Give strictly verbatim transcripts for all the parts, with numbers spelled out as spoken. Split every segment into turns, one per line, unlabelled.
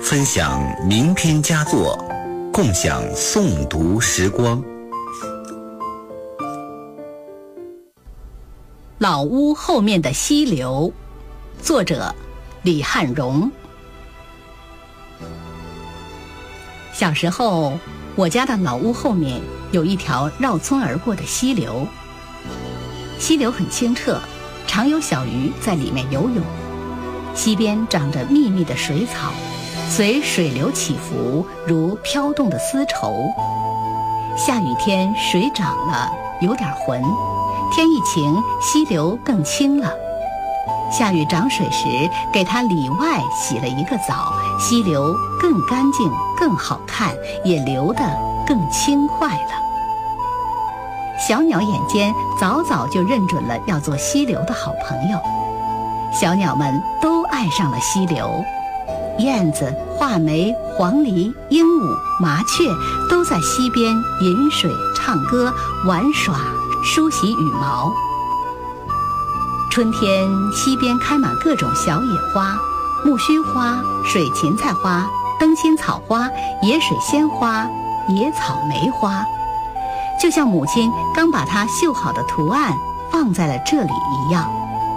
分享名篇佳作，共享诵读时光。
老屋后面的溪流，作者李汉荣。小时候，我家的老屋后面有一条绕村而过的溪流，溪流很清澈，常有小鱼在里面游泳。溪边长着密密的水草，随水流起伏，如飘动的丝绸。下雨天水涨了，有点浑，天一晴，溪流更清了。下雨涨水时，给它里外洗了一个澡，溪流更干净更好看，也流得更轻快了。小鸟眼尖，早早就认准了要做溪流的好朋友。小鸟们都爱上了溪流，燕子、画眉、黄鹂、鹦鹉、麻雀都在溪边饮水、唱歌、玩耍、梳洗羽毛。春天，溪边开满各种小野花，木须花、水芹菜花、灯心草花、野水仙花、野草莓花，就像母亲刚把它绣好的图案放在了这里一样。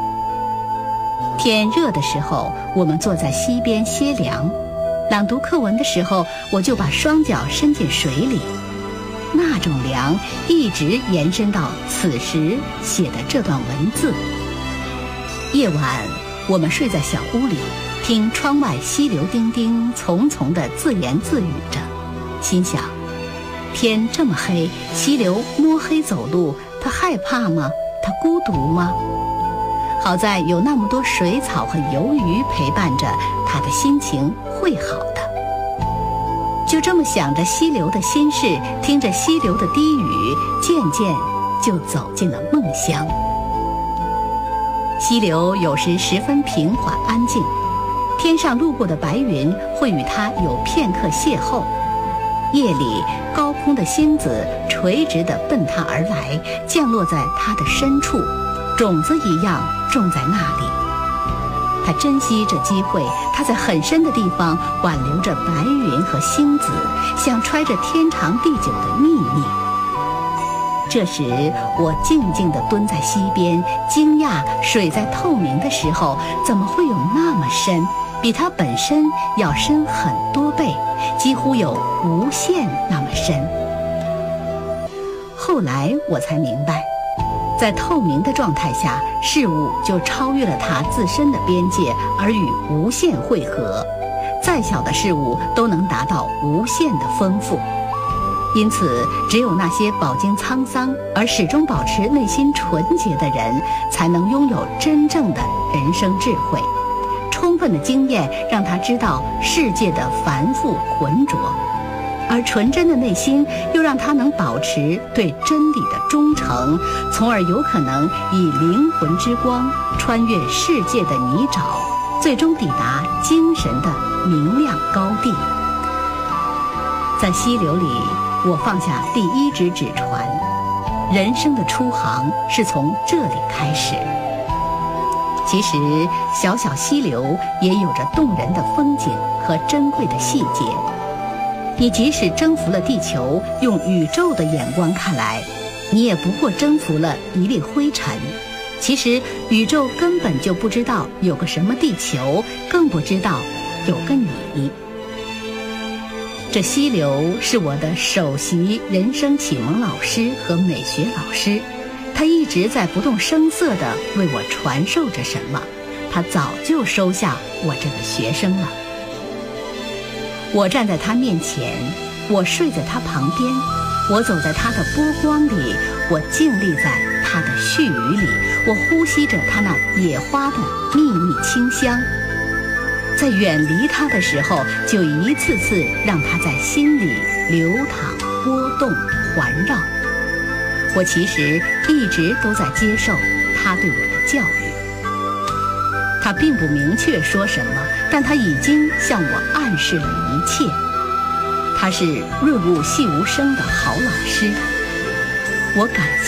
天热的时候，我们坐在溪边歇凉，朗读课文的时候，我就把双脚伸进水里，那种凉一直延伸到此时写的这段文字。夜晚，我们睡在小屋里，听窗外溪流叮叮丛丛地自言自语着，心想，天这么黑，溪流摸黑走路，它害怕吗？它孤独吗？好在有那么多水草和游鱼陪伴着，他的心情会好的。就这么想着溪流的心事，听着溪流的低语，渐渐就走进了梦乡。溪流有时十分平缓安静，天上路过的白云会与它有片刻邂逅。夜里，高空的星子垂直地奔它而来，降落在它的深处，种子一样种在那里。他珍惜这机会，他在很深的地方挽留着白云和星子，像揣着天长地久的秘密。这时，我静静地蹲在溪边，惊讶水在透明的时候怎么会有那么深，比它本身要深很多倍，几乎有无限那么深。后来我才明白，在透明的状态下，事物就超越了它自身的边界，而与无限汇合，再小的事物都能达到无限的丰富。因此，只有那些饱经沧桑而始终保持内心纯洁的人，才能拥有真正的人生智慧。充分的经验让他知道世界的繁复浑浊，而纯真的内心又让他能保持对真理的忠诚，从而有可能以灵魂之光穿越世界的泥沼，最终抵达精神的明亮高地。在溪流里，我放下第一只纸船，人生的出航是从这里开始。其实，小小溪流也有着动人的风景和珍贵的细节。你即使征服了地球，用宇宙的眼光看来，你也不过征服了一粒灰尘。其实，宇宙根本就不知道有个什么地球，更不知道有个你。这溪流是我的首席人生启蒙老师和美学老师，他一直在不动声色地为我传授着什么，他早就收下我这个学生了。我站在他面前，我睡在他旁边，我走在他的波光里，我静立在他的絮语里，我呼吸着他那野花的秘密清香。在远离他的时候，就一次次让他在心里流淌、波动、环绕。我其实一直都在接受他对我的教育。他并不明确说什么，但他已经向我暗示了一切。他是润物细无声的好老师，我感谢